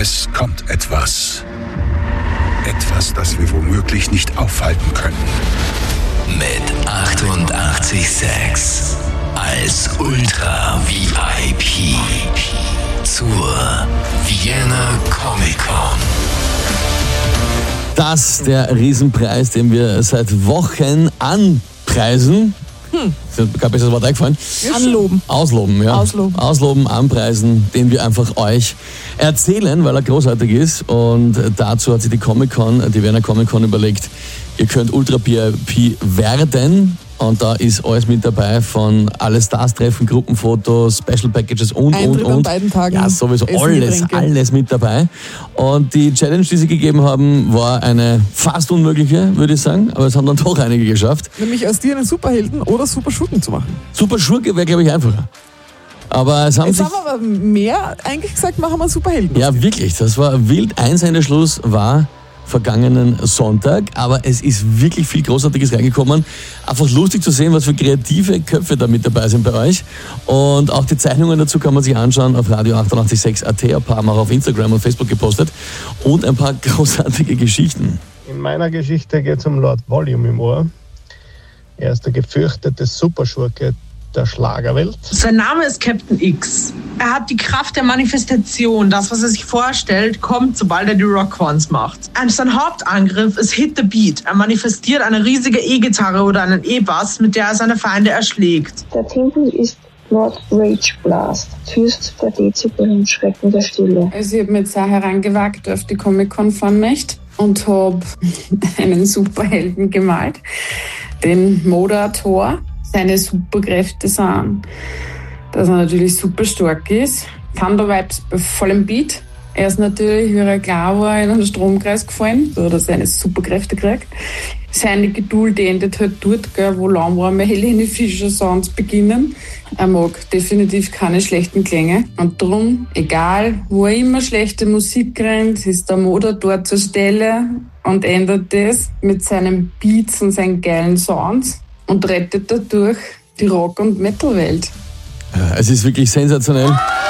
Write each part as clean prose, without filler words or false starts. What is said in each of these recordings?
Es kommt etwas. Etwas, das wir womöglich nicht aufhalten können. Mit 88,6 als Ultra VIP zur Vienna Comic Con. Das ist der Riesenpreis, den wir seit Wochen anpreisen. Ist mir kein besseres Wort eingefallen. Anloben. Ausloben, ja. Ausloben, anpreisen, den wir einfach euch erzählen, weil er großartig ist. Und dazu hat sich die Vienna Comic Con überlegt, ihr könnt Ultra VIP werden. Und da ist alles mit dabei, von alle Stars treffen, Gruppenfotos, Special Packages und. An beiden Tagen. Ja, sowieso alles mit dabei. Und die Challenge, die sie gegeben haben, war eine fast unmögliche, würde ich sagen. Aber es haben dann doch einige geschafft. Nämlich aus dir einen Superhelden oder Superschurken zu machen. Superschurke wäre, glaube ich, einfacher. Aber Jetzt haben wir aber mehr eigentlich gesagt, machen wir Superhelden. Ja, wirklich. Das war wild. Einsendeschluss war vergangenen Sonntag, aber es ist wirklich viel Großartiges reingekommen. Einfach lustig zu sehen, was für kreative Köpfe da mit dabei sind bei euch. Und auch die Zeichnungen dazu kann man sich anschauen auf Radio 88.6 AT. Ein paar haben auch auf Instagram und Facebook gepostet. Und ein paar großartige Geschichten. In meiner Geschichte geht es um Lord Volume im Ohr. Er ist der gefürchtete Superschurke der Schlagerwelt. Sein Name ist Captain X. Er hat die Kraft der Manifestation. Das, was er sich vorstellt, kommt, sobald er die Rockhorns macht. Sein Hauptangriff ist Hit the Beat. Er manifestiert eine riesige E-Gitarre oder einen E-Bass, mit der er seine Feinde erschlägt. Der Titel ist Lord Rage Blast, Fürst der Dezibel und Schrecken der Stille. Also ich habe mich jetzt auch herangewagt auf die Comic-Con von nicht und habe einen Superhelden gemalt, den Moda Thor. Seine Superkräfte sind, dass er natürlich super stark ist. Thunder-Vibes bei vollem Beat. Er ist natürlich, wie er klar war, in einen Stromkreis gefallen, so dass er seine Superkräfte kriegt. Seine Geduld endet halt dort, wo langwarme Helene Fischer Sounds beginnen. Er mag definitiv keine schlechten Klänge. Und darum, egal wo er immer schlechte Musik kriegt, ist der Moda dort zur Stelle und ändert das mit seinen Beats und seinen geilen Sounds und rettet dadurch die Rock- und Metal-Welt. Ja, es ist wirklich sensationell.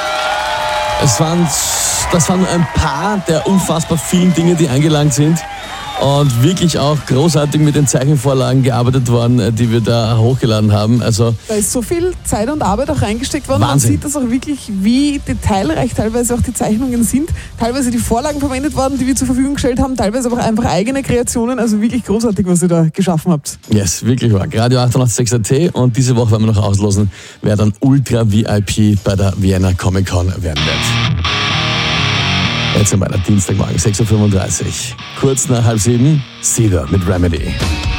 Das waren ein paar der unfassbar vielen Dinge, die eingelangt sind. Und wirklich auch großartig mit den Zeichenvorlagen gearbeitet worden, die wir da hochgeladen haben. Also da ist so viel Zeit und Arbeit auch reingesteckt worden. Wahnsinn. Man sieht das auch wirklich, wie detailreich teilweise auch die Zeichnungen sind. Teilweise die Vorlagen verwendet worden, die wir zur Verfügung gestellt haben. Teilweise aber auch einfach eigene Kreationen. Also wirklich großartig, was ihr da geschaffen habt. Yes, wirklich wahr. Radio 88.6 AT. Und diese Woche werden wir noch auslosen, wer dann Ultra VIP bei der Vienna Comic Con werden wird. Jetzt am Dienstagmorgen, 6.35 Uhr. Kurz nach 6:30, Seether mit Remedy.